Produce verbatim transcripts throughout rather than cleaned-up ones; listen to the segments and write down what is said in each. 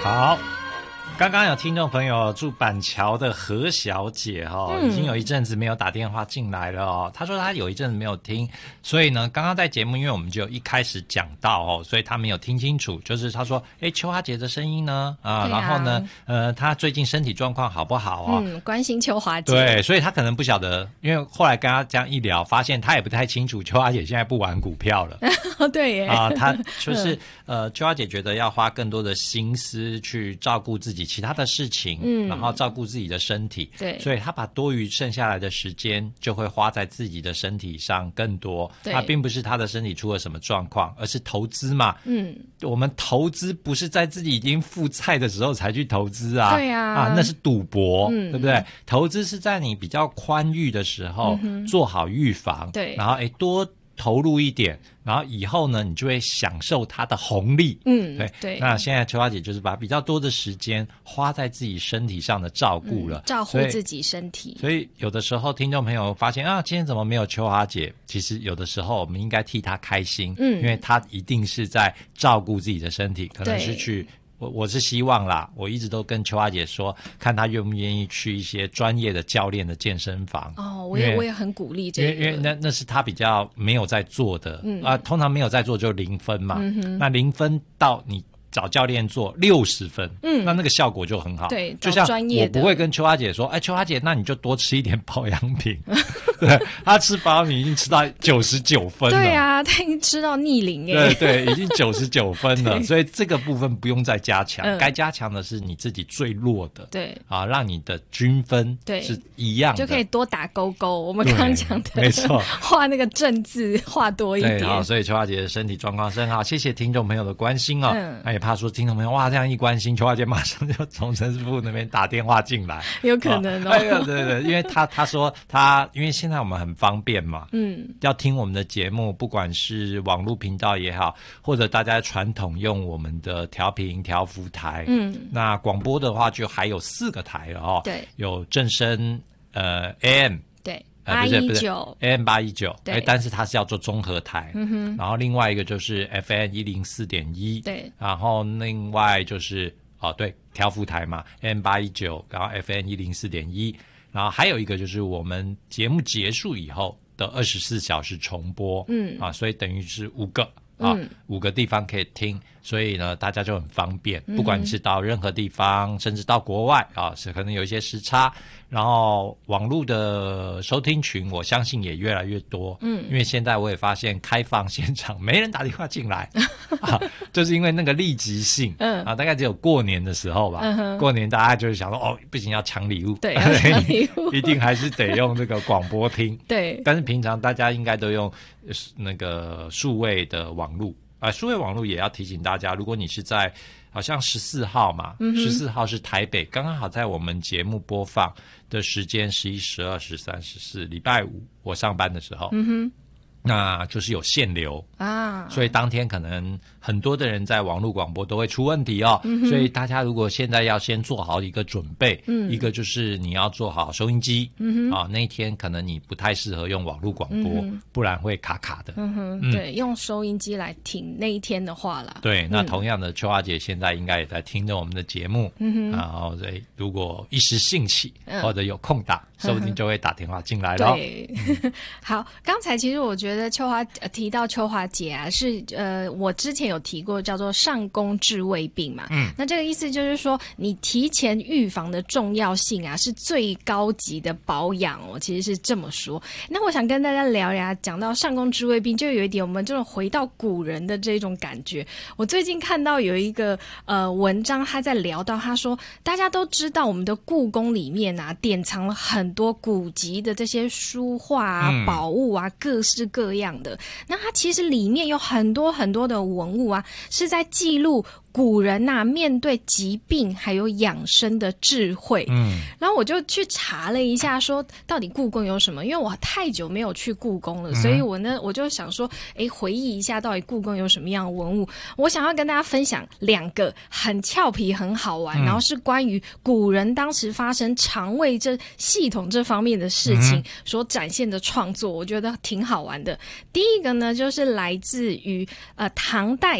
好，刚刚有听众朋友住板桥的何小姐哈、哦嗯，已经有一阵子没有打电话进来了哦。她说她有一阵子没有听，所以呢，刚刚在节目，因为我们就一开始讲到哦，所以她没有听清楚。就是她说，哎，秋华姐的声音呢啊，啊，然后呢，呃，她最近身体状况好不好啊？ 嗯，关心秋华姐。 对，所以她可能不晓得，因为后来跟她这样一聊，发现她也不太清楚秋华姐现在不玩股票了。 对耶啊，她就是呃，秋华姐觉得要花更多的心思去照顾自己其他的事情，嗯，然后照顾自己的身体， 对， 所以她把多余剩下来的时间就会花在自己的身体上更多。她并不是她的身体出了什么状况，而是投资嘛，嗯，我们投资不是在自己已经负债的时候才去投资啊， 对啊， 啊，那是赌博，嗯，对不对？投资是在你比较宽裕的时候、嗯、做好预防， 对， 然后哎多投入一点，然后以后呢，你就会享受它的红利。 嗯， 对对。 那现在秋华姐就是把比较多的时间花在自己身体上的照顾了， 嗯、照顾自己身体。 所以有的时候听众朋友发现啊，今天怎么没有秋华姐？其实有的时候我们应该替她开心，嗯，因为她一定是在照顾自己的身体，可能是去。我我是希望啦，我一直都跟秋华姐说，看她愿不愿意去一些专业的教练的健身房。 哦，我也我也很鼓励这个， 因为因为那那是她比较没有在做的，嗯啊，通常没有在做就零分嘛，嗯哼，那零分到你找教练做六十分，嗯，那那个效果就很好。 对， 就像我不会跟秋华姐说，哎，秋华姐，那你就多吃一点保养品。对，她吃保养品已经吃到九十九分了。 对啊，她已经吃到逆龄哎。 对对，已经九十九分了，所以这个部分不用再加强，嗯、该加强的是你自己最弱的。 对啊，让你的均分是一样的， 就可以多打勾勾。我们刚刚讲的， 没错， 画那个正字画多一点。 对，好，所以秋华姐的身体状况是很好，谢谢听众朋友的关心哦。嗯，那也怕说听众朋友哇这样一关心，秋华姐马上就从陈师傅那边打电话进来， 有可能哦。 哎呀，对对，因为他他说他因为现在我们很方便嘛，嗯，要听我们的节目，不管是网络频道也好，或者大家传统用我们的调频调幅台，嗯，那广播的话就还有四个台了哦， 对， 有正声呃 A M。 对，八一九 A M 八一九，对，但是它是要做综合台，嗯哼，然后另外一个就是 F M 一零四点一， 对， 然后另外就是哦对，调幅台嘛 ，A M 八一九，然后 F M 一零四点一，然后还有一个就是我们节目结束以后的二十四小时重播，嗯啊，所以等于是五个啊、嗯，五个地方可以听。所以呢，大家就很方便，不管你是到任何地方，嗯、甚至到国外啊，是可能有一些时差。然后网络的收听群，我相信也越来越多。嗯，因为现在我也发现开放现场没人打电话进来，啊，就是因为那个立即性。嗯啊，大概只有过年的时候吧。嗯、过年大家就是想说，哦，不行，要抢礼物， 对，要抢礼物， 一定还是得用这个广播听。 对， 但是平常大家应该都用那个数位的网络。啊，数位网络也要提醒大家，如果你是在好像十四号嘛，十四号是台北，刚刚好在我们节目播放的时间十一、十二、十三、十四，礼拜五我上班的时候，嗯哼，那就是有限流啊，所以当天可能很多的人在网络广播都会出问题哦，嗯、所以大家如果现在要先做好一个准备，嗯，一个就是你要做好收音机，嗯哼，啊，那一天可能你不太适合用网络广播，嗯、不然会卡卡的， 嗯哼，嗯对，用收音机来听那一天的话啦， 对，那同样的，秋华姐现在应该也在听着我们的节目，嗯哼，然后如果一时兴起、嗯、或者有空档，说不定就会打电话进来了。 对，嗯、好，刚才其实我觉得。觉得秋华、呃、提到秋华姐啊，是呃，我之前有提过叫做上工治未病嘛，嗯，那这个意思就是说，你提前预防的重要性啊，是最高级的保养哦，其实是这么说。那我想跟大家聊聊，讲到上工治未病，就有一点我们这种回到古人的这种感觉。我最近看到有一个呃文章，他在聊到，他说大家都知道我们的故宫里面啊，典藏了很多古籍的这些书画啊、嗯、宝物啊，各式各样的，那它其实里面有很多很多的文物啊，是在记录古人呐、啊、面对疾病还有养生的智慧。嗯，然后我就去查了一下，说到底故宫有什么？因为我太久没有去故宫了，嗯、所以我呢我就想说，哎，回忆一下到底故宫有什么样的文物。我想要跟大家分享两个很俏皮、很好玩，嗯、然后是关于古人当时发生肠胃这系统这方面的事情所展现的创作，我觉得挺好玩的。第一个呢，就是来自于呃唐代。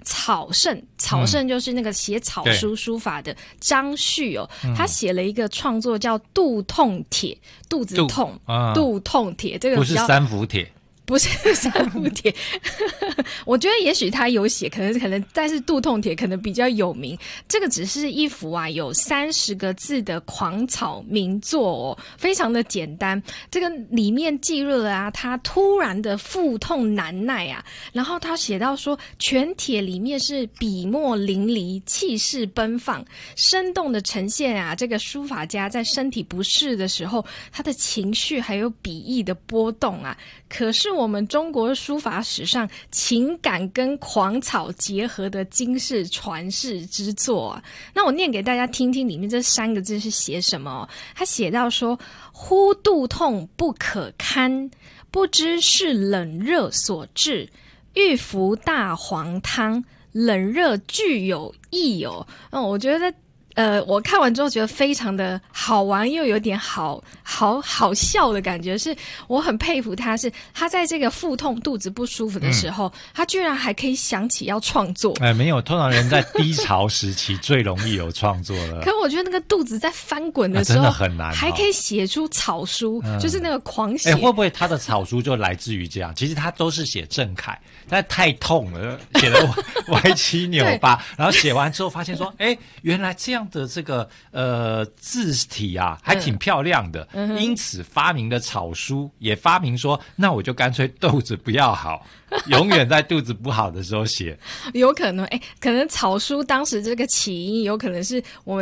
草圣，草圣就是那个写草书书法的张旭哦，嗯、他写了一个创作叫《肚痛帖》，肚子痛，啊、肚痛帖，这个不是三伏帖。 不是三伏帖，我觉得也许他有写，可能可能，但是肚痛帖可能比较有名。这个只是一幅啊，有三十个字的狂草名作哦，非常的简单。这个里面记录了啊，他突然的腹痛难耐啊，然后他写到说，全帖里面是笔墨淋漓，气势奔放，生动的呈现啊，这个书法家在身体不适的时候，他的情绪还有笔意的波动啊。可是我们中国书法史上情感跟狂草结合的惊世传世之作啊！那我念给大家听听，里面这三个字是写什么哦？他写到说：“忽肚痛不可堪，不知是冷热所致，欲服大黄汤，冷热俱有异哦。”嗯，我觉得。呃，我看完之后觉得非常的好玩，又有点好好好笑的感觉。是我很佩服他是，是他在这个腹痛、肚子不舒服的时候，嗯、他居然还可以想起要创作。 哎，没有，通常人在低潮时期最容易有创作了。 可我觉得那个肚子在翻滚的时候， 啊、真的很难、哦， 还可以写出草书，嗯、就是那个狂写。 哎，会不会他的草书就来自于这样？其实他都是写正楷，但太痛了，写的歪七扭八，然后写完之后发现说，哎，原来这样。的这个呃字体啊，还挺漂亮的，嗯、因此发明了草书，也发明说，那我就干脆肚子不要好，永远在肚子不好的时候写。 有可能，哎，可能草书当时这个起因，有可能是我们。